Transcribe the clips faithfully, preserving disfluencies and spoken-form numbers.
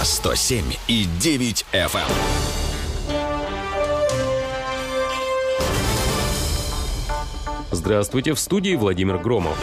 на сто семь и девять эф эм. Здравствуйте, в студии Владимир Громов.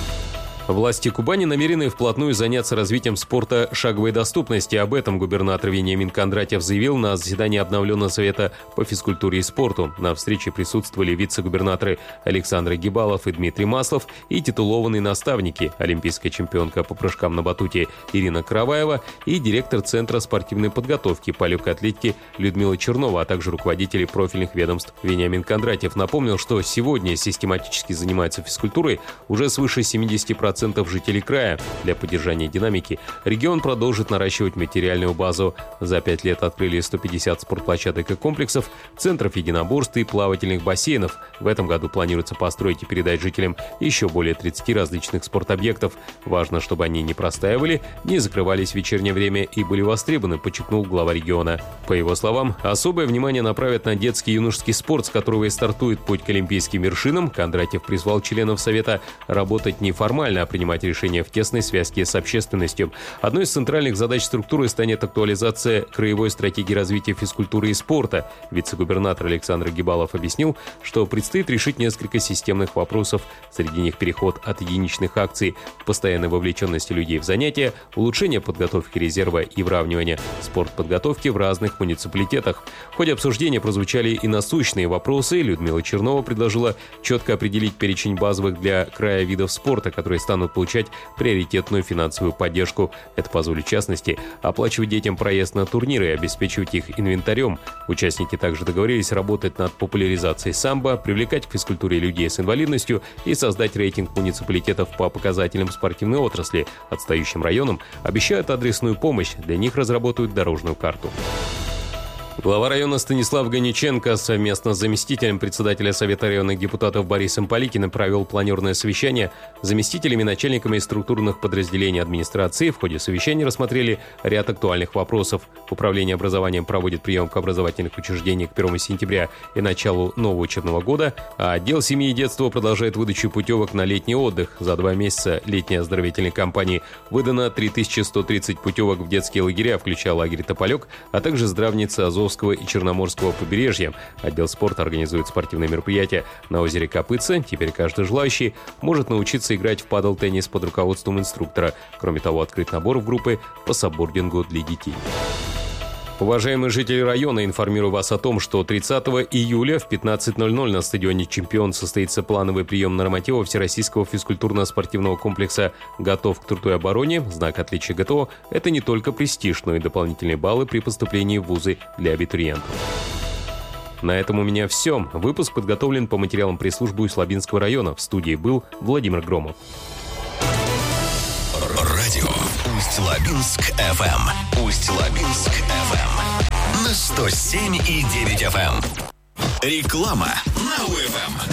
Власти Кубани намерены вплотную заняться развитием спорта шаговой доступности. Об этом губернатор Вениамин Кондратьев заявил на заседании обновленного совета по физкультуре и спорту. На встрече присутствовали вице-губернаторы Александр Гибалов и Дмитрий Маслов и титулованные наставники, олимпийская чемпионка по прыжкам на батуте Ирина Караваева и директор Центра спортивной подготовки по легкой атлетике Людмила Чернова, а также руководители профильных ведомств. Вениамин Кондратьев напомнил, что сегодня систематически занимается физкультурой уже свыше семьдесят процентов жителей края. Для поддержания динамики регион продолжит наращивать материальную базу. За пять лет открыли сто пятьдесят спортплощадок и комплексов, центров единоборств и плавательных бассейнов. В этом году планируется построить и передать жителям еще более тридцати различных спортобъектов. Важно, чтобы они не простаивали, не закрывались в вечернее время и были востребованы, подчеркнул глава региона. По его словам, особое внимание направят на детский и юношеский спорт, с которого и стартует путь к олимпийским вершинам. Кондратьев призвал членов совета работать неформально, а принимать решения в тесной связке с общественностью. Одной из центральных задач структуры станет актуализация краевой стратегии развития физкультуры и спорта. Вице-губернатор Александр Гибалов объяснил, что предстоит решить несколько системных вопросов. Среди них переход от единичных акций к постоянной вовлеченности людей в занятия, улучшение подготовки резерва и выравнивание спортподготовки в разных муниципалитетах. В ходе обсуждения прозвучали и насущные вопросы. Людмила Чернова предложила четко определить перечень базовых для края видов спорта, которые станут получать приоритетную финансовую поддержку. Это позволит, в частности, оплачивать детям проезд на турниры и обеспечивать их инвентарем. Участники также договорились работать над популяризацией самбо, привлекать к физкультуре людей с инвалидностью и создать рейтинг муниципалитетов по показателям спортивной отрасли. Отстающим районам обещают адресную помощь, для них разработают дорожную карту. Глава района Станислав Ганиченко совместно с заместителем председателя Совета районных депутатов Борисом Поликиным провел планерное совещание с заместителями, начальниками структурных подразделений администрации. В ходе совещания рассмотрели ряд актуальных вопросов. Управление образованием проводит приемку образовательных учреждений к первому сентября и началу нового учебного года, а отдел семьи и детства продолжает выдачу путевок на летний отдых. За два месяца летней оздоровительной кампании выдано три тысячи сто тридцать путевок в детские лагеря, включая лагерь «Тополек», а также здравница Азовского и Черноморского побережья. Отдел спорта организует спортивные мероприятия на озере Копытце. Теперь каждый желающий может научиться играть в падл-теннис под руководством инструктора. Кроме того, открыт набор в группы по саббордингу для детей. Уважаемые жители района, информирую вас о том, что тридцатого июля в пятнадцать ноль ноль на стадионе «Чемпион» состоится плановый прием норматива Всероссийского физкультурно-спортивного комплекса «Готов к труду и обороне». Знак отличия ГТО – это не только престиж, но и дополнительные баллы при поступлении в вузы для абитуриентов. На этом у меня все. Выпуск подготовлен по материалам пресс-службы Усть-Лабинского района. В студии был Владимир Громов. Радио Усть-Лабинск эф эм. Усть-Лабинск эф эм. На сто семь и девять эф эм. Реклама на УФМ.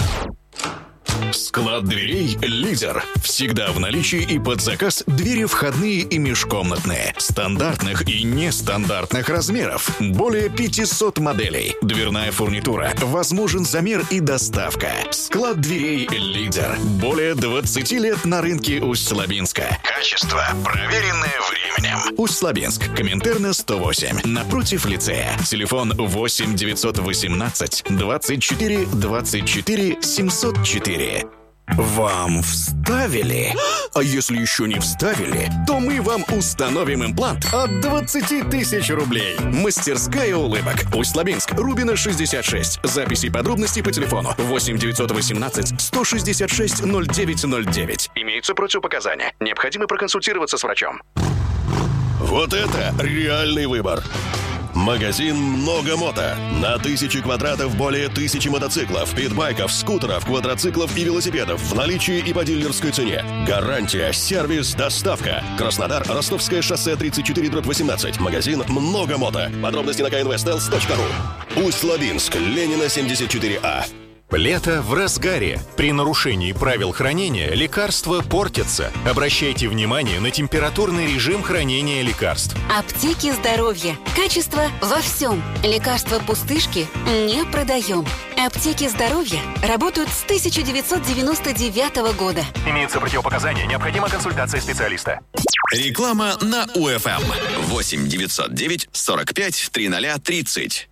Склад дверей «Лидер». Всегда в наличии и под заказ двери входные и межкомнатные. Стандартных и нестандартных размеров. Более пятисот моделей. Дверная фурнитура. Возможен замер и доставка. Склад дверей «Лидер». Более двадцати лет на рынке Усть-Лабинска. Качество, проверенное временем. Усть-Лабинск. Коминтерна сто восемь. Напротив лицея. Телефон восемь девятьсот восемнадцать двадцать четыре двадцать четыре семьсот четыре. Вам вставили? А если еще не вставили, то мы вам установим имплант от двадцати тысяч рублей. Мастерская улыбок. Усть-Лабинск, Рубина шестьдесят шесть. Записи и подробности по телефону восемь девятьсот восемнадцать сто шестьдесят шесть ноль девять ноль девять. Имеются противопоказания. Необходимо проконсультироваться с врачом. Вот это реальный выбор. Магазин «Много мото». На тысячи квадратов более тысячи мотоциклов, питбайков, скутеров, квадроциклов и велосипедов в наличии и по дилерской цене. Гарантия, сервис, доставка. Краснодар, Ростовское шоссе тридцать четыре дробь восемнадцать. Магазин «Много мото». Подробности на ка эн вэ стелс точка ру. Усть-Лабинск, Ленина семьдесят четыре а. Лето в разгаре. При нарушении правил хранения лекарства портятся. Обращайте внимание на температурный режим хранения лекарств. Аптеки здоровья. Качество во всем. Лекарства-пустышки не продаем. Аптеки здоровья работают с тысяча девятьсот девяносто девятого года. Имеются противопоказания. Необходима консультация специалиста. Реклама на УФМ. восемь девятьсот девять сорок пять тридцать тридцать.